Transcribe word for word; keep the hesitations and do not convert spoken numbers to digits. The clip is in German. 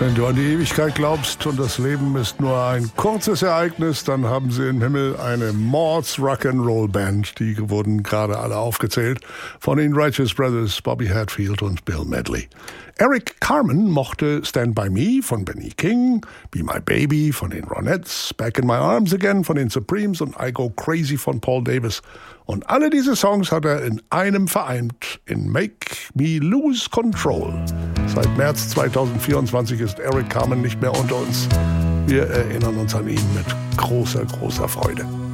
Wenn du an die Ewigkeit glaubst und das Leben ist nur ein kurzes Ereignis, dann haben sie im Himmel eine Mords Rock'n'Roll Band. Die wurden gerade alle aufgezählt von den Righteous Brothers, Bobby Hatfield und Bill Medley. Eric Carmen mochte Stand By Me von Benny King, Be My Baby von den Ronettes, Back in My Arms Again von den Supremes und I Go Crazy von Paul Davis. Und alle diese Songs hat er in einem vereint, in Make Me Lose Control. Seit März zweitausendvierundzwanzig ist Eric Carmen nicht mehr unter uns. Wir erinnern uns an ihn mit großer, großer Freude.